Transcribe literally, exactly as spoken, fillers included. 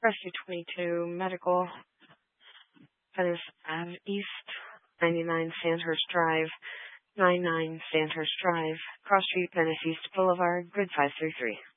Rescue twenty-two, Medical, Venice Ave East, ninety-nine Sandhurst Drive, ninety-nine Sandhurst Drive, Cross Street, Venice East Boulevard, grid five three three.